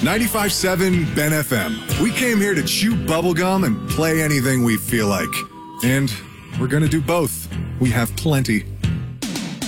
95.7 Ben FM. We came here to chew bubblegum and play anything we feel like. And we're gonna do both. We have plenty.